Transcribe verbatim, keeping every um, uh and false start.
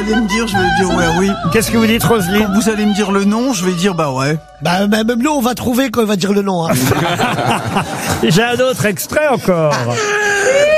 allez me dire, je vais dire ouais, oui. Qu'est-ce que vous dites, Roselyne? Quand vous allez me dire le nom, je vais dire bah ouais. Bah, bah, même nous, on va trouver quand il va dire le nom. Hein. J'ai un autre extrait encore.